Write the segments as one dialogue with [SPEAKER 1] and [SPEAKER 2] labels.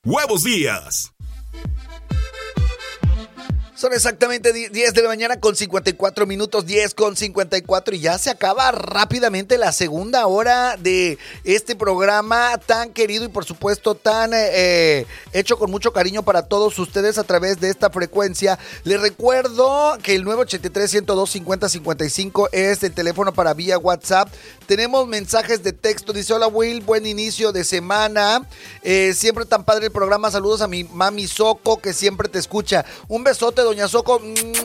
[SPEAKER 1] Huevos Días.
[SPEAKER 2] Son exactamente 10 de la mañana con 54 minutos, 10 con 54, y ya se acaba rápidamente la segunda hora de este programa tan querido y por supuesto tan hecho con mucho cariño para todos ustedes a través de esta frecuencia. Les recuerdo que el 983-102-5055 es el teléfono para vía WhatsApp. Tenemos mensajes de texto, dice: hola Will, buen inicio de semana, siempre tan padre el programa, saludos a mi mami Soco que siempre te escucha. Un besote, doña Soco,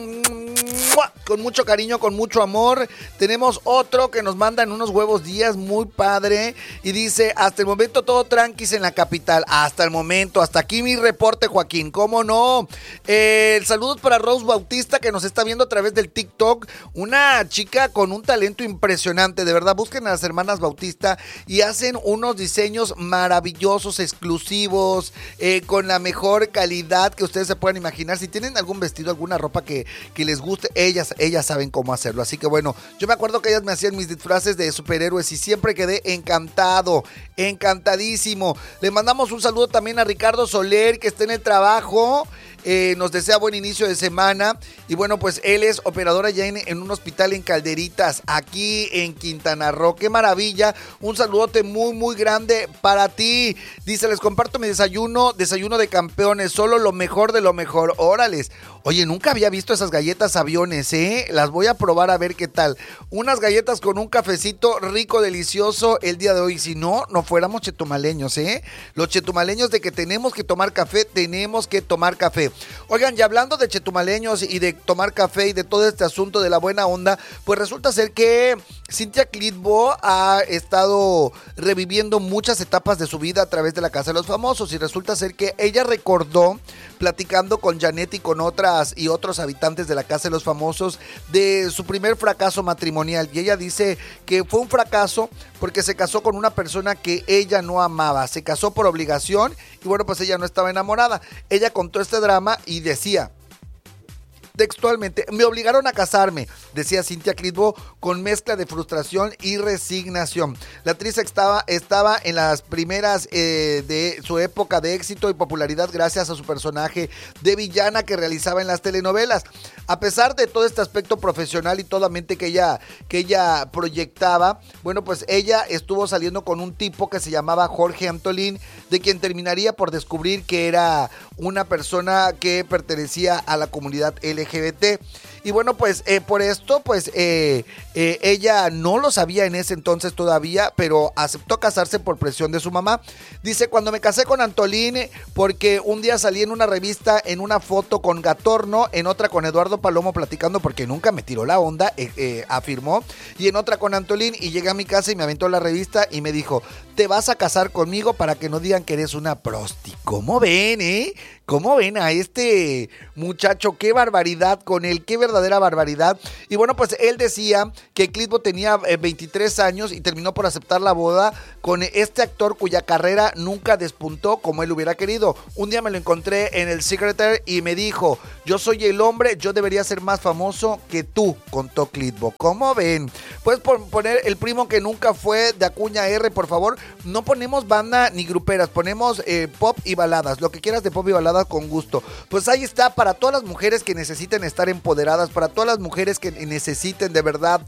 [SPEAKER 2] con mucho cariño, con mucho amor. Tenemos otro que nos mandan unos huevos días, muy padre, y dice: hasta el momento todo tranquis en la capital, hasta el momento, hasta aquí mi reporte, Joaquín, ¿cómo no? Saludos para Rose Bautista, que nos está viendo a través del TikTok, una chica con un talento impresionante, de verdad, busquen a las hermanas Bautista y hacen unos diseños maravillosos, exclusivos, con la mejor calidad que ustedes se puedan imaginar. Si tienen algún vestido, alguna ropa que les guste, ellas saben cómo hacerlo. Así que bueno, yo me acuerdo que ellas me hacían mis disfraces de superhéroes y siempre quedé encantadísimo. Le mandamos un saludo también a Ricardo Soler, que está en el trabajo. Nos desea buen inicio de semana. Y bueno, pues él es operador allá en un hospital en Calderitas, aquí en Quintana Roo. ¡Qué maravilla! Un saludote muy, muy grande para ti. Dice: les comparto mi desayuno de campeones, solo lo mejor de lo mejor. ¡Órales! Oye, nunca había visto esas galletas aviones, las voy a probar a ver qué tal. Unas galletas con un cafecito rico, delicioso el día de hoy. Si no, no fuéramos chetumaleños, Los chetumaleños de que tenemos que tomar café, tenemos que tomar café. Oigan, y hablando de chetumaleños y de tomar café y de todo este asunto de la buena onda, pues resulta ser que Cynthia Clitbo ha estado reviviendo muchas etapas de su vida a través de la Casa de los Famosos, y resulta ser que ella recordó, platicando con Janet y con otros habitantes de la Casa de los Famosos, de su primer fracaso matrimonial. Y ella dice que fue un fracaso porque se casó con una persona que ella no amaba, se casó por obligación y bueno, pues ella no estaba enamorada. Ella contó este drama y decía textualmente: me obligaron a casarme, decía Cynthia Clitbo, con mezcla de frustración y resignación. La actriz estaba en las primeras de su época de éxito y popularidad gracias a su personaje de villana que realizaba en las telenovelas. A pesar de todo este aspecto profesional y toda mente que ella proyectaba, bueno, pues ella estuvo saliendo con un tipo que se llamaba Jorge Antolín, de quien terminaría por descubrir que era una persona que pertenecía a la comunidad LGBT. Y bueno, pues por esto, pues ella no lo sabía en ese entonces todavía, pero aceptó casarse por presión de su mamá. Dice: cuando me casé con Antolín, porque un día salí en una revista en una foto con Gatorno, en otra con Eduardo Palomo platicando, porque nunca me tiró la onda, afirmó, y en otra con Antolín, y llegué a mi casa y me aventó la revista y me dijo: te vas a casar conmigo para que no digan que eres una prosti. ¿Cómo ven, ¿Cómo ven a este muchacho? ¡Qué barbaridad con él! ¡Qué verdadera barbaridad! Y bueno, pues él decía que Clitbo tenía 23 años y terminó por aceptar la boda con este actor cuya carrera nunca despuntó como él hubiera querido. Un día me lo encontré en el Secretary y me dijo: yo soy el hombre, yo debería ser más famoso que tú, contó Clitbo. ¿Cómo ven? Puedes poner El primo que nunca fue, de Acuña R, por favor. No ponemos banda ni gruperas, ponemos pop y baladas, lo que quieras de pop y baladas, con gusto. Pues ahí está, para todas las mujeres que necesiten estar empoderadas, para todas las mujeres que necesiten de verdad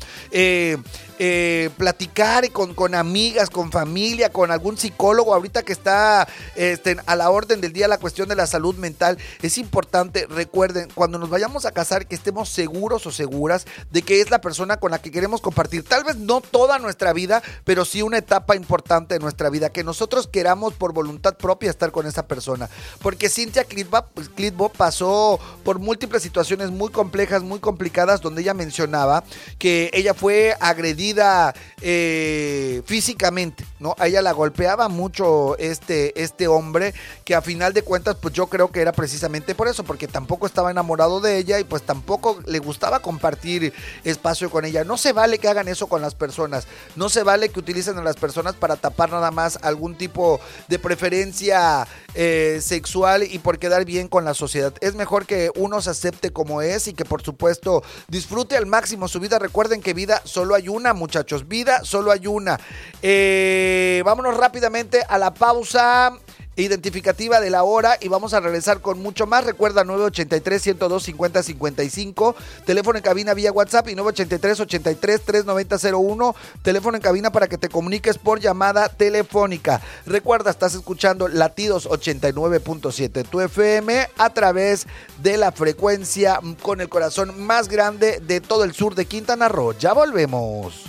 [SPEAKER 2] platicar con amigas, con familia, con algún psicólogo, ahorita que está a la orden del día la cuestión de la salud mental. Es importante, recuerden, cuando nos vayamos a casar, que estemos seguros o seguras de que es la persona con la que queremos compartir, tal vez no toda nuestra vida, pero sí una etapa importante de nuestra vida, que nosotros queramos por voluntad propia estar con esa persona, porque Cynthia Clitbo pasó por múltiples situaciones muy complejas, muy complicadas, donde ella mencionaba que ella fue agredida físicamente, ¿no? A ella la golpeaba mucho este hombre, que a final de cuentas, pues yo creo que era precisamente por eso, porque tampoco estaba enamorado de ella y pues tampoco le gustaba compartir espacio con ella. No se vale que hagan eso con las personas, no se vale que utilicen a las personas para tapar nada más algún tipo de preferencia sexual y por quedar bien con la sociedad. Es mejor que uno se acepte como es y que por supuesto disfrute al máximo su vida. Recuerden que vida solo hay una, muchachos, vida solo hay una. Vámonos rápidamente a la pausa. identificativa de la hora y vamos a regresar con mucho más. Recuerda 983-102-5055, teléfono en cabina vía WhatsApp y 983-83-390-01, teléfono en cabina para que te comuniques por llamada telefónica. Recuerda, estás escuchando Latidos 89.7 tu FM a través de la frecuencia con el corazón más grande de todo el sur de Quintana Roo. Ya volvemos.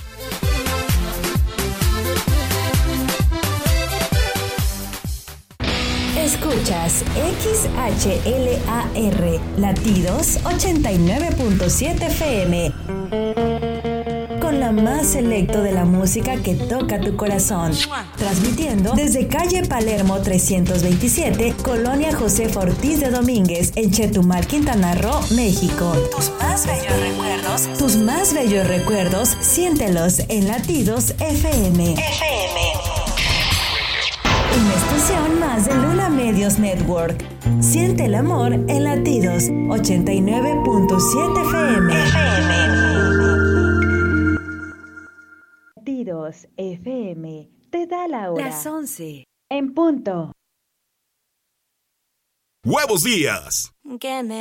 [SPEAKER 1] Escuchas XHLAR, Latidos 89.7 FM. Con la más selecto de la música que toca tu corazón. Transmitiendo desde calle Palermo 327, Colonia Josefa Ortiz de Domínguez, en Chetumal, Quintana Roo, México. Tus más bellos recuerdos, siéntelos en Latidos FM. Una estación más de Luna Medios Network. Siente el amor en Latidos 89.7 FM. Latidos FM te da la hora.
[SPEAKER 3] Las 11.
[SPEAKER 1] En punto.
[SPEAKER 4] ¡Huevos Días!
[SPEAKER 3] Que me